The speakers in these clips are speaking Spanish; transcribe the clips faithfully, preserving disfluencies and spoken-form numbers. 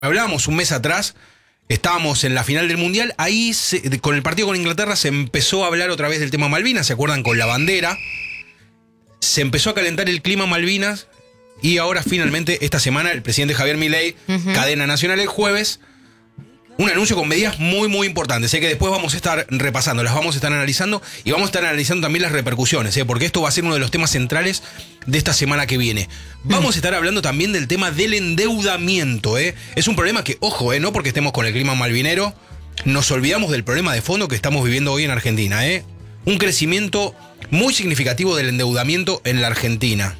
hablábamos un mes atrás, estábamos en la final del Mundial, ahí se, con el partido con Inglaterra se empezó a hablar otra vez del tema Malvinas, ¿se acuerdan? Con la bandera. Se empezó a calentar el clima Malvinas y ahora finalmente esta semana el presidente Javier Milei, uh-huh. cadena nacional el jueves, un anuncio con medidas muy muy importantes, sé que después vamos a estar repasando, las vamos a estar analizando y vamos a estar analizando también las repercusiones, ¿eh? Porque esto va a ser uno de los temas centrales de esta semana que viene. Vamos a estar hablando también del tema del endeudamiento, ¿eh? Es un problema que, ojo, ¿eh? No porque estemos con el clima malvinero, nos olvidamos del problema de fondo que estamos viviendo hoy en Argentina, ¿eh? Un crecimiento muy significativo del endeudamiento en la Argentina.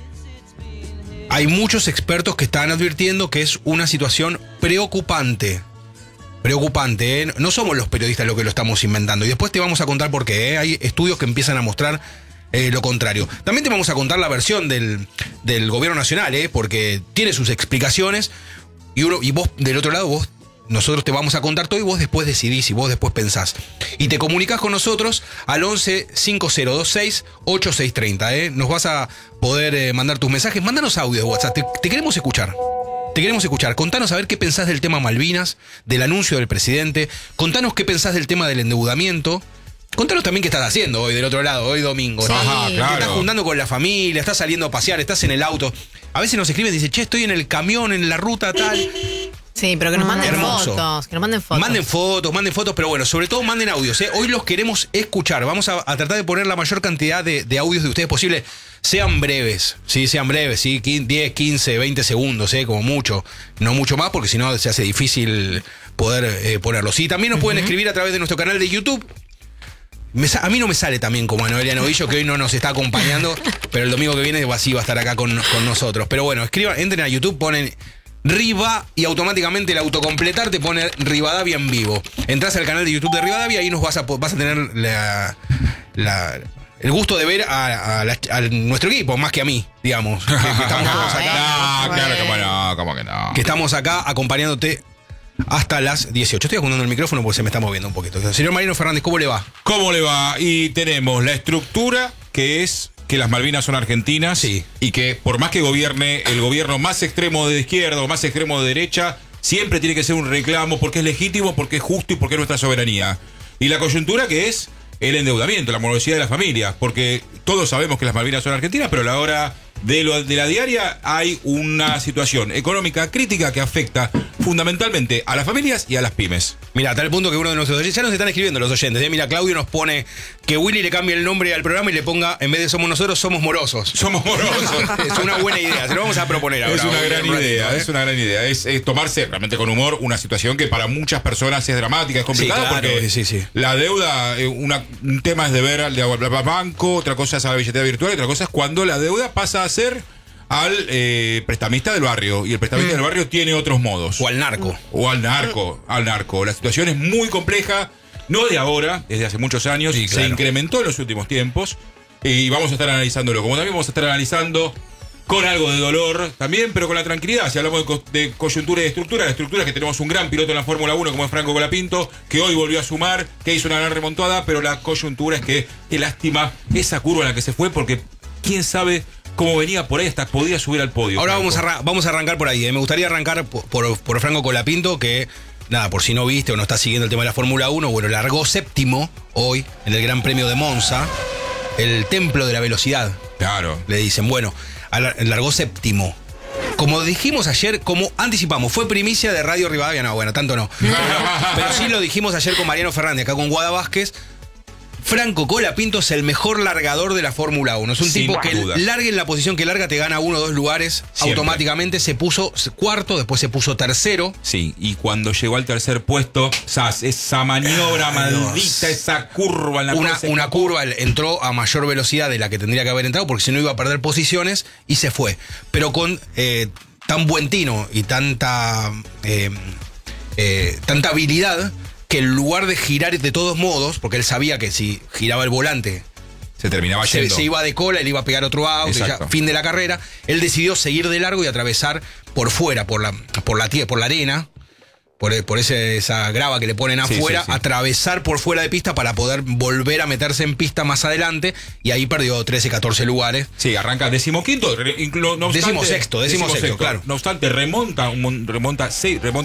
Hay muchos expertos que están advirtiendo que es una situación preocupante. Preocupante, ¿eh? No somos los periodistas los que lo estamos inventando. Y después te vamos a contar por qué, ¿eh? Hay estudios que empiezan a mostrar eh, lo contrario. También te vamos a contar la versión del, del gobierno nacional, ¿eh? Porque tiene sus explicaciones. Y, uno, y vos, del otro lado, vos, nosotros te vamos a contar todo y vos después decidís y vos después pensás. Y te comunicás con nosotros al once cincuenta veintiséis ochenta y seis treinta, ¿eh? Nos vas a poder eh, mandar tus mensajes. Mándanos audio de WhatsApp, te, te queremos escuchar. Te queremos escuchar. Contanos a ver qué pensás del tema Malvinas, del anuncio del presidente. Contanos qué pensás del tema del endeudamiento. Contanos también qué estás haciendo hoy del otro lado, hoy domingo. Sí. ¿no? Ajá, claro. Te estás juntando con la familia, estás saliendo a pasear, estás en el auto. A veces nos escriben y dicen, che, estoy en el camión, en la ruta tal. Sí, pero que nos manden Hermoso. fotos, que nos manden fotos. Manden fotos, manden fotos, pero bueno, sobre todo manden audios, ¿eh? Hoy los queremos escuchar. Vamos a, a tratar de poner la mayor cantidad de, de audios de ustedes posible. Sean breves, sí, sean breves, sí, diez, quince, veinte segundos, ¿eh? Como mucho. No mucho más, porque si no se hace difícil poder eh, ponerlos. Y también nos pueden uh-huh. escribir a través de nuestro canal de YouTube. Me, a mí no me sale también como a Noelia Novillo, que hoy no nos está acompañando, pero el domingo que viene así va a estar acá con, con nosotros. Pero bueno, escriban, entren a YouTube, ponen Riva y automáticamente el autocompletar te pone Rivadavia en vivo. Entrás al canal de YouTube de Rivadavia y nos vas a, vas a tener la, la, el gusto de ver a, a, la, a nuestro equipo, más que a mí, digamos. Que, que estamos todos acá. No, claro que no, ¿cómo que no? Que estamos acá acompañándote hasta las dieciocho. Estoy apuntando el micrófono porque se me está moviendo un poquito. Señor Mariano Fernández, ¿cómo le va? ¿Cómo le va? Y tenemos la estructura que es que las Malvinas son argentinas, sí. Y que por más que gobierne el gobierno más extremo de izquierda o más extremo de derecha, siempre tiene que ser un reclamo porque es legítimo, porque es justo y porque es nuestra soberanía. Y la coyuntura que es el endeudamiento, la morosidad de las familias, porque todos sabemos que las Malvinas son argentinas, pero a la hora de, lo, de la diaria hay una situación económica crítica que afecta fundamentalmente a las familias y a las pymes. Mira, a tal punto que uno de nuestros oyentes, ya nos están escribiendo los oyentes, ¿eh? Mira, Claudio nos pone que Willy le cambie el nombre al programa y le ponga, en vez de Somos Nosotros, Somos Morosos. Somos Morosos. Es una buena idea, se lo vamos a proponer ahora. Es una hoy, gran un idea, ratito, ¿eh? es una gran idea. Es, es tomarse realmente con humor una situación que para muchas personas es dramática, es complicada, sí, claro, porque sí, sí. la deuda, eh, una, un tema es deber al de banco, otra cosa es a la billetera virtual, y otra cosa es cuando la deuda pasa a ser al eh, prestamista del barrio, y el prestamista mm. del barrio tiene otros modos. O al narco. O al narco, al narco. La situación es muy compleja, no de ahora, desde hace muchos años, sí, claro. Se incrementó en los últimos tiempos, y vamos a estar analizándolo, como también vamos a estar analizando con algo de dolor también, pero con la tranquilidad. Si hablamos de, co de coyuntura y de estructura, la estructura es que tenemos un gran piloto en la Fórmula uno como es Franco Colapinto, que hoy volvió a sumar, que hizo una gran remontada, pero la coyuntura es que, qué lástima, esa curva en la que se fue, porque quién sabe cómo venía por ahí, hasta podía subir al podio. Ahora Franco. vamos a, vamos a arrancar por ahí. ¿eh? Me gustaría arrancar por, por, por Franco Colapinto, que, nada, por si no viste o no estás siguiendo el tema de la Fórmula uno, bueno, largó séptimo hoy en el Gran Premio de Monza, el templo de la velocidad. Claro. Le dicen, bueno, largó séptimo. Como dijimos ayer, como anticipamos, fue primicia de Radio Rivadavia, no, bueno, tanto no. Pero, pero sí lo dijimos ayer con Mariano Fernández, acá con Guada Vázquez. Franco Colapinto es el mejor largador de la Fórmula uno. Es un Sin tipo que dudas. largue en la posición que larga, te gana uno o dos lugares. Siempre. Automáticamente se puso cuarto, después se puso tercero. Sí, y cuando llegó al tercer puesto, ¡zas! Esa maniobra maldita, esa curva en la Una, cual se una escapó. curva, entró a mayor velocidad de la que tendría que haber entrado, porque si no iba a perder posiciones, y se fue. Pero con eh, tan buen tino y tanta, eh, eh, tanta habilidad, que en lugar de girar de todos modos, porque él sabía que si giraba el volante se terminaba se, yendo. se iba de cola, él iba a pegar otro auto, y ya, fin de la carrera, él decidió seguir de largo y atravesar por fuera, por la, por la, por la arena, por, por ese, esa grava que le ponen Sí, afuera, sí, sí. atravesar por fuera de pista para poder volver a meterse en pista más adelante, y ahí perdió trece, catorce lugares. Sí, arranca decimoquinto, re- inclu- no obstante- Decimosexto, decimosexto, claro. No obstante, remonta, un mon- remonta seis, remonta